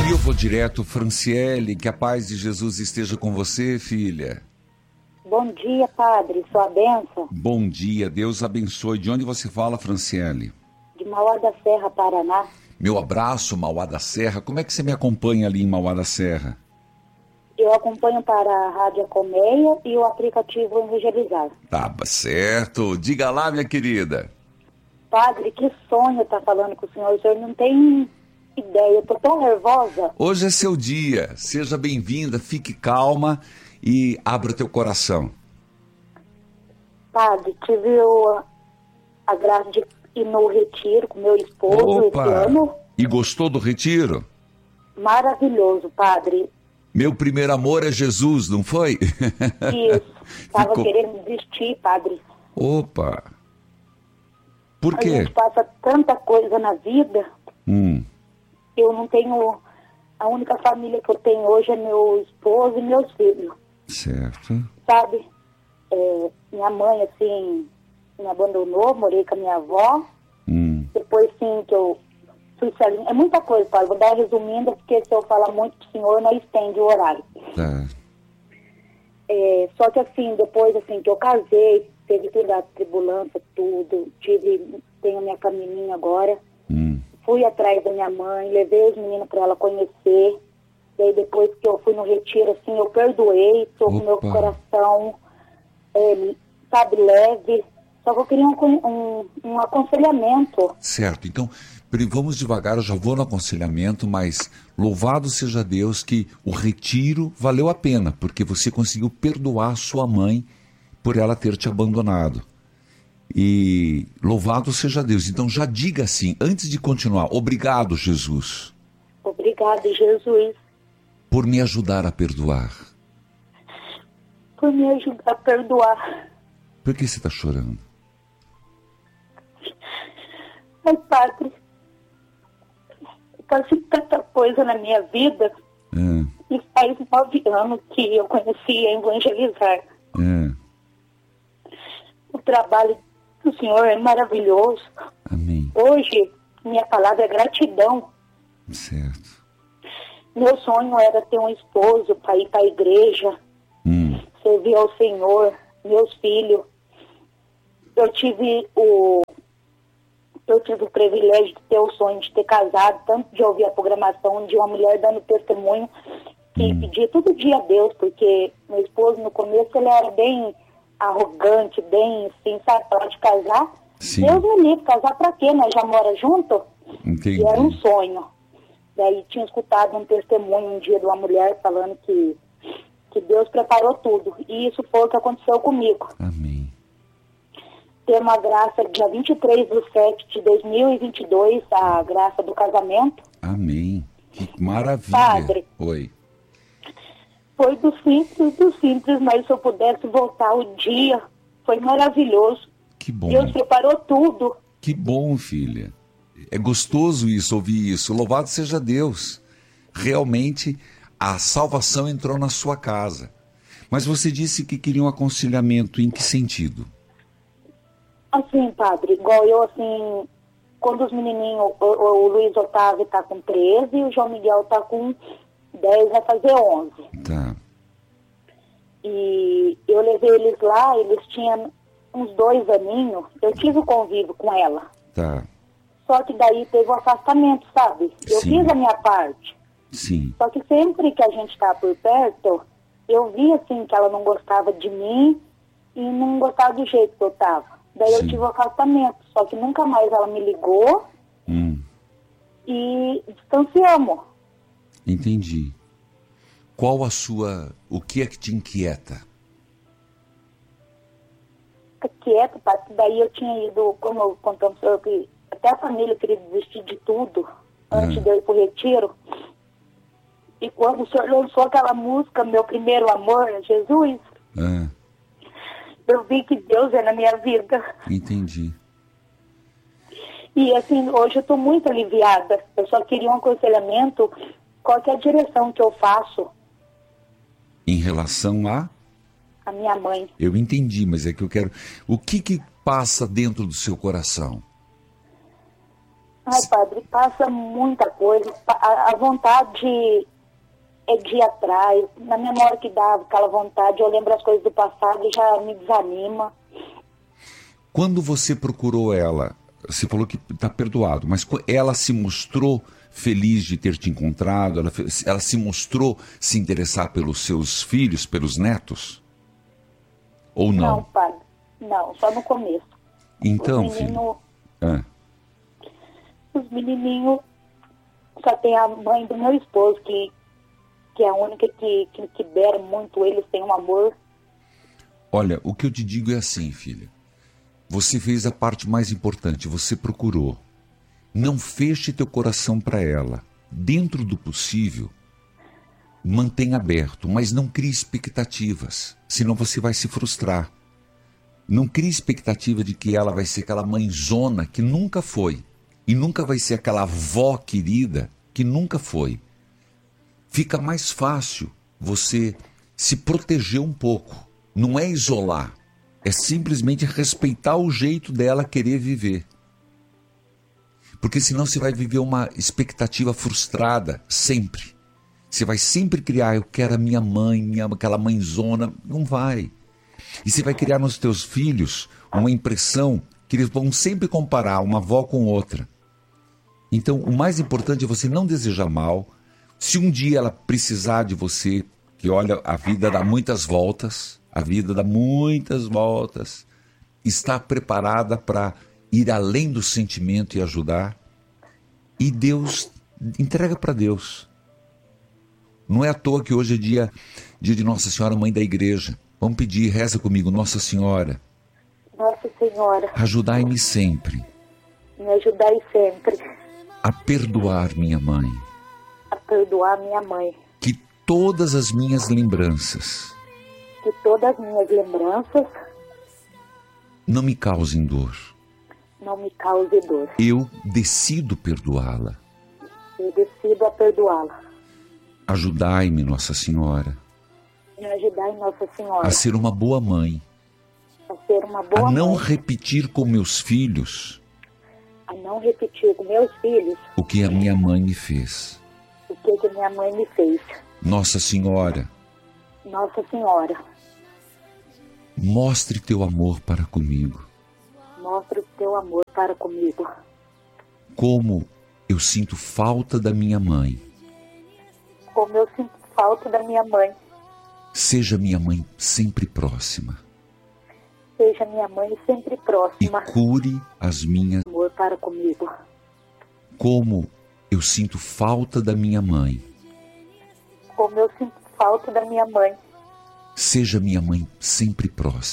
E eu vou direto, Franciele, que a paz de Jesus esteja com você, filha. Bom dia, padre, sua bênção. Bom dia, Deus abençoe. De onde você fala, Franciele? De Mauá da Serra, Paraná. Meu abraço, Mauá da Serra. Como é que você me acompanha ali em Mauá da Serra? Eu acompanho para a Rádio Colmeia e o aplicativo Evangelizar. Tá certo. Diga lá, minha querida. Padre, que sonho estar falando com o senhor não tem ideia, eu tô tão nervosa. Hoje é seu dia, seja bem-vinda, fique calma e abra teu coração. Padre, tive a graça de ir no retiro com meu esposo esse ano. E gostou do retiro? Maravilhoso, padre. Meu primeiro amor é Jesus, não foi? Isso, estava querendo desistir, padre. Opa! Por quê? A gente passa tanta coisa na vida. Eu não tenho... A única família que eu tenho hoje é meu esposo e meus filhos. Certo. Sabe? Minha mãe, assim, me abandonou, morei com a minha avó. Depois, sim, que eu fui saindo. É muita coisa, pai. Vou dar resumindo, porque se eu falar muito pro senhor, não estende o horário. Tá. Só que, assim, depois, assim, que eu casei, teve toda a tribulância, tudo. Tenho minha família agora. Fui atrás da minha mãe, levei os meninos para ela conhecer. E aí depois que eu fui no retiro, assim, eu perdoei, estou com meu coração, sabe, leve. Só que eu queria um aconselhamento. Certo, então vamos devagar, eu já vou no aconselhamento, mas louvado seja Deus que o retiro valeu a pena, porque você conseguiu perdoar sua mãe por ela ter te abandonado. E louvado seja Deus. Então já diga assim, antes de continuar, obrigado, Jesus. Obrigado, Jesus. Por me ajudar a perdoar. Por me ajudar a perdoar. Por que você está chorando? Ai, padre, eu passei tanta coisa na minha vida. E faz 9 anos que eu conheci a Evangelizar. O trabalho do Senhor é maravilhoso. Amém. Hoje, minha palavra é gratidão. Certo. Meu sonho era ter um esposo para ir para a igreja, servir ao Senhor, meus filhos. Eu tive o privilégio de ter o sonho de ter casado, tanto de ouvir a programação de uma mulher dando testemunho e pedir todo dia a Deus, porque meu esposo no começo ele era bem arrogante, bem assim, sabe, para de casar. Sim. Deus me livre, casar pra quê, né? Já mora junto? Entendi. E era um sonho. Daí tinha escutado um testemunho um dia de uma mulher falando que Deus preparou tudo. E isso foi o que aconteceu comigo. Amém. Ter uma graça dia 23/7/2022, a graça do casamento. Amém. Que maravilha. Padre. Oi. Foi do simples, mas se eu pudesse voltar o dia, foi maravilhoso. Que bom. Deus preparou tudo. Que bom, filha. É gostoso isso, ouvir isso. Louvado seja Deus. Realmente, a salvação entrou na sua casa. Mas você disse que queria um aconselhamento. Em que sentido? Assim, padre, igual eu, assim, quando os menininhos, o Luiz Otávio tá com 13 e o João Miguel tá com 10, vai fazer 11. Tá. E eu levei eles lá, eles tinham uns 2 aninhos, eu tive o convívio com ela. Tá. Só que daí teve um afastamento, sabe? Eu Sim. fiz a minha parte. Sim. Só que sempre que a gente tá por perto, eu vi, assim, que ela não gostava de mim e não gostava do jeito que eu tava. Daí Sim. eu tive um afastamento, só que nunca mais ela me ligou e distanciamos. Entendi. Qual o que é que te inquieta? Quieta, daí eu tinha ido, como eu contamos para o senhor, que até a família queria desistir de tudo antes de eu ir pro retiro. E quando o senhor lançou aquela música, Meu Primeiro Amor, Jesus, eu vi que Deus é na minha vida. Entendi. E assim, hoje eu estou muito aliviada. Eu só queria um aconselhamento, qual que é a direção que eu faço. Em relação a minha mãe. Eu entendi, mas é que eu quero... O que passa dentro do seu coração? Ai, padre, passa muita coisa. A vontade é de ir atrás. Na memória que dá aquela vontade, eu lembro as coisas do passado e já me desanima. Quando você procurou ela, você falou que está perdoado, mas ela se mostrou feliz de ter te encontrado? Ela se mostrou se interessar pelos seus filhos, pelos netos? Ou não? Não, padre. Não, só no começo. Então, menino, filho... Os menininhos, só tem a mãe do meu esposo, que é a única que libera muito eles, têm um amor. Olha, o que eu te digo é assim, filha. Você fez a parte mais importante, você procurou. Não feche teu coração para ela. Dentro do possível, mantenha aberto, mas não crie expectativas, senão você vai se frustrar. Não crie expectativa de que ela vai ser aquela mãezona que nunca foi. E nunca vai ser aquela avó querida que nunca foi. Fica mais fácil você se proteger um pouco. Não é isolar, é simplesmente respeitar o jeito dela querer viver. Porque senão você vai viver uma expectativa frustrada, sempre. Você vai sempre criar, eu quero a minha mãe, aquela mãezona. Não vai. E você vai criar nos teus filhos uma impressão que eles vão sempre comparar uma avó com outra. Então, o mais importante é você não desejar mal. Se um dia ela precisar de você, que olha, a vida dá muitas voltas, está preparada para ir além do sentimento e ajudar. E Deus, entrega para Deus. Não é à toa que hoje é dia de Nossa Senhora, Mãe da Igreja. Vamos pedir, reza comigo, Nossa Senhora. Nossa Senhora, Ajudai-me sempre me ajudai sempre a perdoar minha mãe. a perdoar minha mãe. Que todas as minhas lembranças Que todas as minhas lembranças não me causem dor. não me causem dor. Eu decido perdoá-la. Eu decido a perdoá-la. Ajudai-me, Nossa Senhora, Me ajudai, Nossa Senhora, a ser uma boa mãe, a ser uma boa a não mãe, repetir com meus filhos a não repetir com meus filhos o que a minha mãe me fez. o que minha mãe me fez. Nossa Senhora, Nossa Senhora, mostre teu amor para comigo. mostra o teu amor para comigo. Como eu sinto falta da minha mãe. Como eu sinto falta da minha mãe. Seja minha mãe sempre próxima. Seja minha mãe sempre E próxima. cure as minhas. Amor para comigo. Como eu sinto falta da minha mãe. Como eu sinto falta da minha mãe. Seja minha mãe sempre próxima.